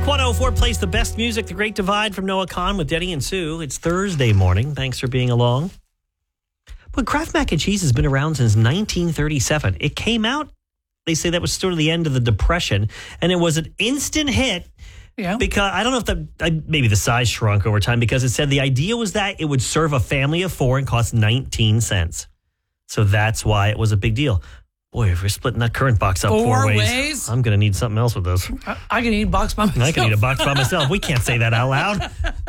Wink 104 plays the best music, The Great Divide from Noah Kahan with Denny and Sue. It's Thursday morning. Thanks for being along. But Kraft Mac and Cheese has been around since 1937. It came out, they say that was sort of the end of the Depression, and it was an instant hit. Yeah. Because I don't know if maybe the size shrunk over time, because it said the idea was that it would serve a family of four and cost 19 cents. So that's why it was a big deal. Boy, if we're splitting that current box up four ways, I'm going to need something else with this. I can eat a box by myself. I can eat a box by myself. We can't say that out loud.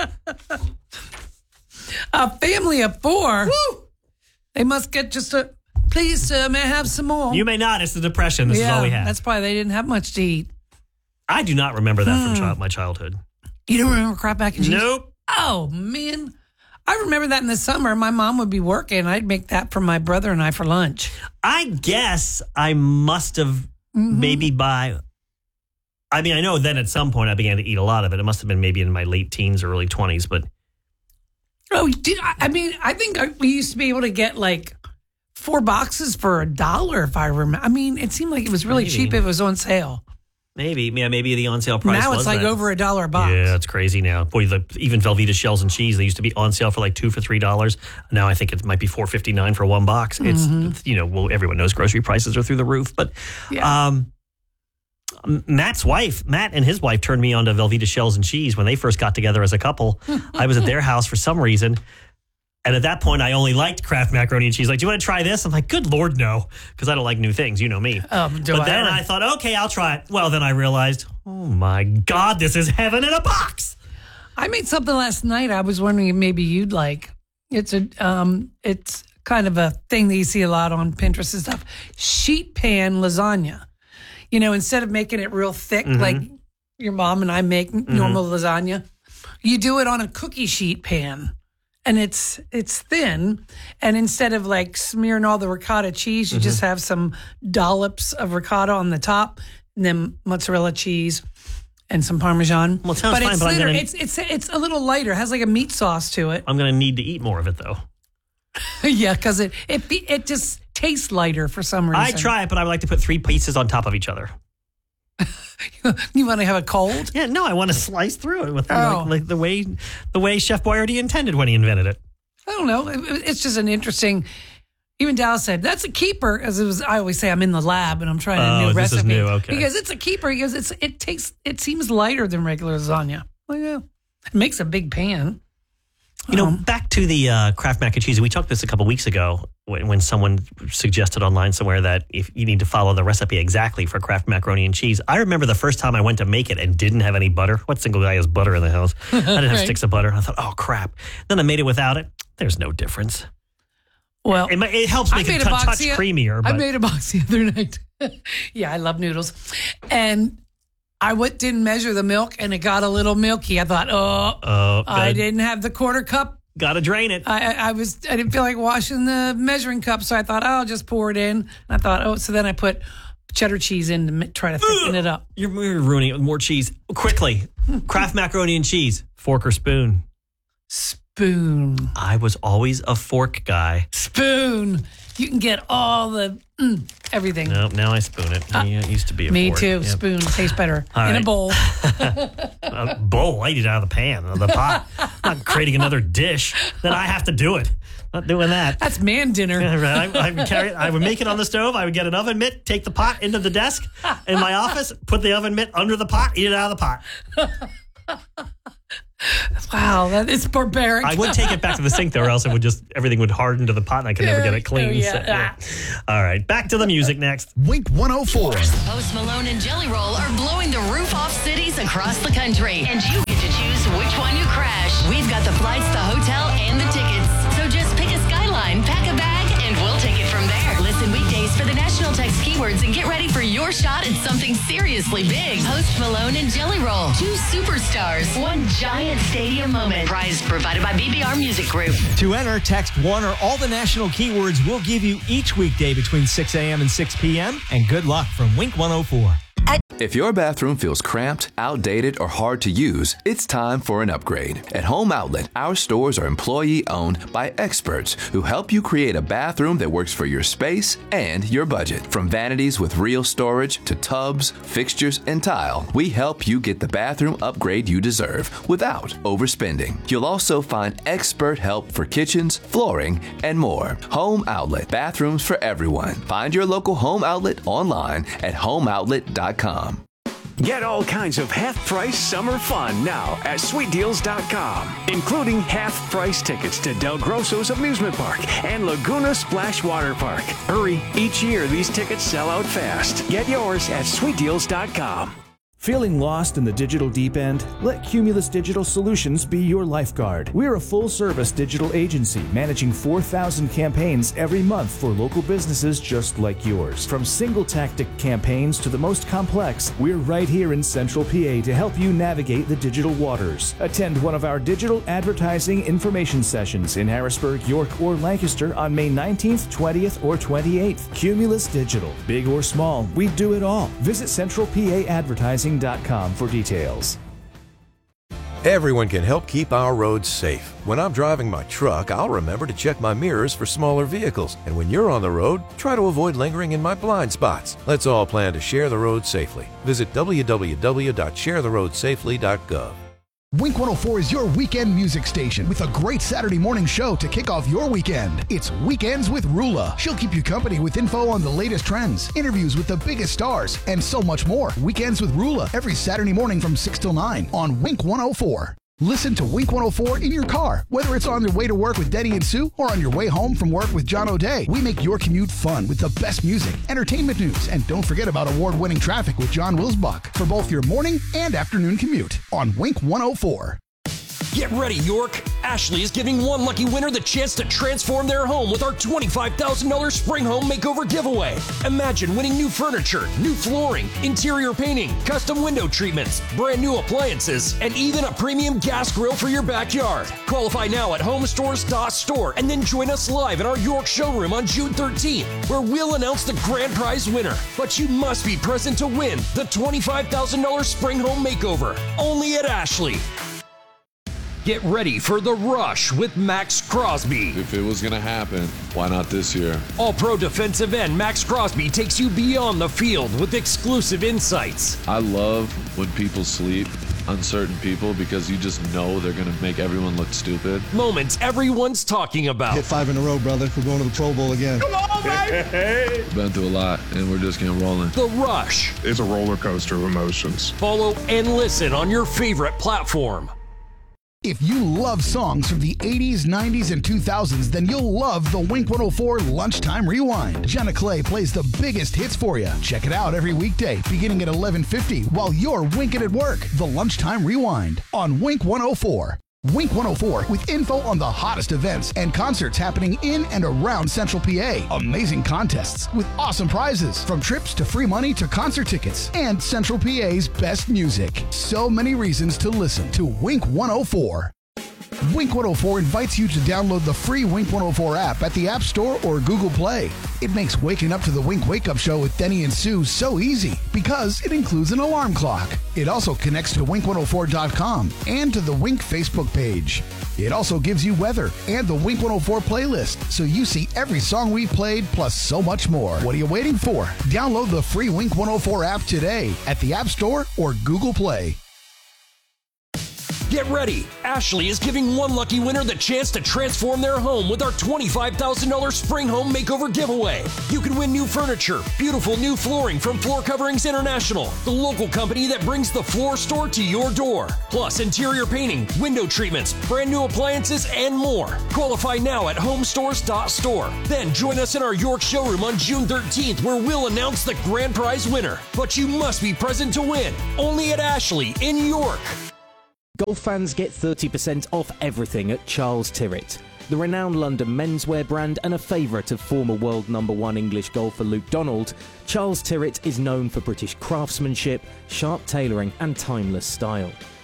A family of four? Woo! They must get just a, please, sir, may I have some more? You may not. It's the Depression. This is all we have. That's why they didn't have much to eat. I do not remember that from my childhood. You don't remember Kraft Mac and Cheese? Nope. Oh, man. I remember that in the summer. My mom would be working. I'd make that for my brother and I for lunch. I guess I must have maybe I know then at some point I began to eat a lot of it. It must have been maybe in my late teens or early 20s, but. Oh, I think we used to be able to get like 4 boxes for $1 if I remember. I mean, it seemed like it was really cheap if it was on sale. Maybe the on sale price. Now it's like over $1 a box. Yeah, it's crazy now. Boy, even Velveeta shells and cheese, they used to be on sale for like $2 for $3. Now I think it might be $4.59 for one box. It's everyone knows grocery prices are through the roof. But Matt and his wife turned me on to Velveeta shells and cheese when they first got together as a couple. I was at their house for some reason. And at that point, I only liked Kraft macaroni and cheese. Like, do you want to try this? I'm like, good Lord, no. Because I don't like new things. You know me. But then I thought, okay, I'll try it. Well, then I realized, oh my God, this is heaven in a box. I made something last night I was wondering if maybe you'd like. It's kind of a thing that you see a lot on Pinterest and stuff. Sheet pan lasagna. You know, instead of making it real thick like your mom and I make normal lasagna, you do it on a cookie sheet pan. And it's thin, and instead of like smearing all the ricotta cheese, you just have some dollops of ricotta on the top, and then mozzarella cheese and some Parmesan. Well, it sounds fine, but it's a little lighter. It has like a meat sauce to it. I'm going to need to eat more of it, though. Yeah, because it just tastes lighter for some reason. I try it, but I would like to put 3 pieces on top of each other. You want to have a cold? Yeah, no, I want to slice through it with like the way Chef Boyardee intended when he invented it. I don't know. It's just an interesting. Even Dallas said that's a keeper, as it was. I always say I'm in the lab and I'm trying a new recipe. This is new, okay. Because it's a keeper. Because it seems lighter than regular lasagna. Well, yeah, it makes a big pan. You know, back to the Kraft Mac and Cheese. We talked this a couple weeks ago when someone suggested online somewhere that if you need to follow the recipe exactly for Kraft macaroni and cheese. I remember the first time I went to make it and didn't have any butter. What single guy has butter in the house? I didn't have sticks of butter. I thought, oh, crap. Then I made it without it. There's no difference. Well, it helps make it a touch creamier. But. I made a box the other night. Yeah, I love noodles. And I didn't measure the milk, and it got a little milky. I thought, I didn't have the quarter cup. Got to drain it. I didn't feel like washing the measuring cup, so I thought, I'll just pour it in. And I thought, so then I put cheddar cheese in to try to thicken it up. You're ruining it with more cheese. Quickly, Kraft macaroni and cheese, fork or spoon? Spoon. I was always a fork guy. Spoon. You can get all the everything. Nope, now I spoon it. It used to be a me fork. Me too. Yep. Spoon tastes better in a bowl. A bowl? I eat it out of the pan, of the pot. I'm not creating another dish. Then I have to do it. Not doing that. That's man dinner. I would make it on the stove. I would get an oven mitt, take the pot into the desk in my office, put the oven mitt under the pot, eat it out of the pot. Wow, that is barbaric. I would take it back to the sink, though, or else everything would harden to the pot and I could never get it clean. Yeah. So, All right, back to the music next. Wink 104. Post Malone and Jelly Roll are blowing the roof off cities across the country, and you get to choose which one you crash. We've got the flights, the hotel, and the tickets. So just pick a skyline, pack a bag, and we'll take it from there. Listen weekdays for the national text keywords and get ready for your shot at something seriously big. Post Malone and Jelly Roll. 2 superstars. 1 giant stadium moment. Prize provided by BBR Music Group. To enter, text 1 or all the national keywords we'll give you each weekday between 6 a.m. and 6 p.m. And good luck from Wink 104. If your bathroom feels cramped, outdated, or hard to use, it's time for an upgrade. At Home Outlet, our stores are employee-owned by experts who help you create a bathroom that works for your space and your budget. From vanities with real storage to tubs, fixtures, and tile, we help you get the bathroom upgrade you deserve without overspending. You'll also find expert help for kitchens, flooring, and more. Home Outlet, bathrooms for everyone. Find your local Home Outlet online at homeoutlet.com. Get all kinds of half-price summer fun now at sweetdeals.com, including half-price tickets to Del Grosso's Amusement Park and Laguna Splash Water Park. Hurry, each year these tickets sell out fast. Get yours at sweetdeals.com. Feeling lost in the digital deep end? Let Cumulus Digital Solutions be your lifeguard. We're a full-service digital agency managing 4,000 campaigns every month for local businesses just like yours. From single-tactic campaigns to the most complex, we're right here in Central PA to help you navigate the digital waters. Attend one of our digital advertising information sessions in Harrisburg, York, or Lancaster on May 19th, 20th, or 28th. Cumulus Digital. Big or small, we do it all. Visit centralpaadvertising.com for details. Everyone can help keep our roads safe. When I'm driving my truck, I'll remember to check my mirrors for smaller vehicles. And when you're on the road, try to avoid lingering in my blind spots. Let's all plan to share the road safely. Visit www.sharetheroadsafely.gov. Wink 104 is your weekend music station with a great Saturday morning show to kick off your weekend. It's Weekends with Rula. She'll keep you company with info on the latest trends, interviews with the biggest stars, and so much more. Weekends with Rula every Saturday morning from 6 till 9 on Wink 104. Listen to Wink 104 in your car, whether it's on your way to work with Denny and Sue or on your way home from work with John O'Day. We make your commute fun with the best music, entertainment news, and don't forget about award-winning traffic with John Wilsbach for both your morning and afternoon commute on Wink 104. Get ready, York! Ashley is giving one lucky winner the chance to transform their home with our $25,000 Spring Home Makeover giveaway. Imagine winning new furniture, new flooring, interior painting, custom window treatments, brand new appliances, and even a premium gas grill for your backyard. Qualify now at homestores.store and then join us live in our York showroom on June 13th, where we'll announce the grand prize winner. But you must be present to win the $25,000 Spring Home Makeover, only at Ashley. Get ready for the rush with Max Crosby. If it was going to happen, why not this year? All-pro defensive end Max Crosby takes you beyond the field with exclusive insights. I love when people sleep on certain people because you just know they're going to make everyone look stupid. Moments everyone's talking about. Hit 5 in a row, brother. We're going to the Pro Bowl again. Come on, baby! Been through a lot, and we're just getting rolling. The Rush. It's a roller coaster of emotions. Follow and listen on your favorite platform. If you love songs from the 80s, 90s, and 2000s, then you'll love the Wink 104 Lunchtime Rewind. Jenna Clay plays the biggest hits for you. Check it out every weekday, beginning at 11:50, while you're winking at work. The Lunchtime Rewind on Wink 104. Wink 104 with info on the hottest events and concerts happening in and around Central PA. Amazing contests with awesome prizes, from trips to free money to concert tickets, and Central PA's best music. So many reasons to listen to Wink 104. Wink 104 invites you to download the free Wink 104 app at the App Store or Google Play. It makes waking up to the Wink Wake Up Show with Denny and Sue so easy because it includes an alarm clock. It also connects to Wink104.com and to the Wink Facebook page. It also gives you weather and the Wink 104 playlist, so you see every song we've played plus so much more. What are you waiting for? Download the free Wink 104 app today at the App Store or Google Play. Get ready! Ashley is giving one lucky winner the chance to transform their home with our $25,000 Spring Home Makeover giveaway. You can win new furniture, beautiful new flooring from Floor Coverings International, the local company that brings the floor store to your door. Plus interior painting, window treatments, brand new appliances, and more. Qualify now at homestores.store. Then join us in our York showroom on June 13th, where we'll announce the grand prize winner. But you must be present to win. Only at Ashley in York. Golf fans get 30% off everything at Charles Tyrwhitt. The renowned London menswear brand and a favourite of former world #1 English golfer Luke Donald, Charles Tyrwhitt is known for British craftsmanship, sharp tailoring and timeless style.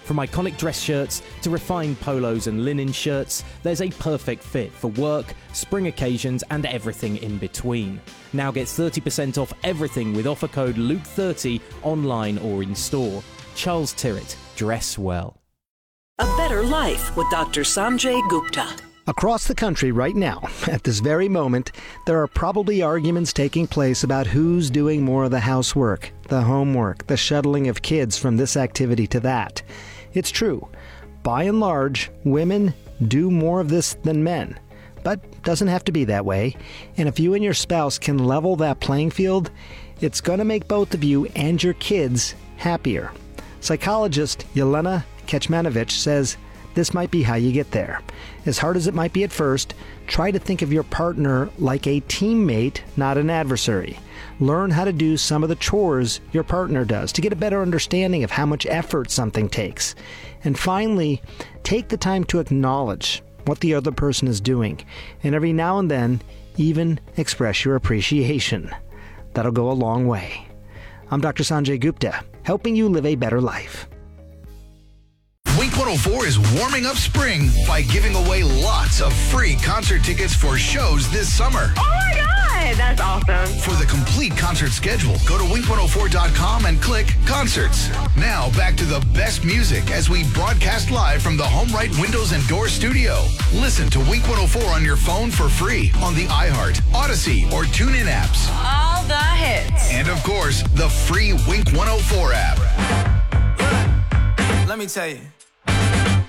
From iconic dress shirts to refined polos and linen shirts, there's a perfect fit for work, spring occasions, and everything in between. Now get 30% off everything with offer code LUKE30 online or in store. Charles Tyrwhitt, dress well. A better life with Dr. Sanjay Gupta. Across the country right now, at this very moment, there are probably arguments taking place about who's doing more of the housework, the homework, the shuttling of kids from this activity to that. It's true. By and large, women do more of this than men. But doesn't have to be that way. And if you and your spouse can level that playing field, it's going to make both of you and your kids happier. Psychologist Yelena Kecmanovic says this might be how you get there. As hard as it might be at first, try to think of your partner like a teammate, not an adversary. Learn how to do some of the chores your partner does to get a better understanding of how much effort something takes. And finally, take the time to acknowledge what the other person is doing, and every now and then, even express your appreciation. That'll go a long way. I'm Dr. Sanjay Gupta, helping you live a better life. Wink 104 is warming up spring by giving away lots of free concert tickets for shows this summer. Oh my God, that's awesome. For the complete concert schedule, go to wink104.com and click Concerts. Now back to the best music as we broadcast live from the HomeRight Windows and Door studio. Listen to Wink 104 on your phone for free on the iHeart, Odyssey, or TuneIn apps. All the hits. And of course, the free Wink 104 app. Let me tell you.